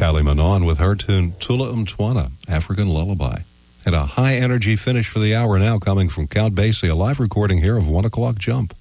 Callie Manon with her tune Tula Umtwana, African Lullaby. And a high-energy finish for the hour now coming from Count Basie, a live recording here of 1 O'Clock Jump.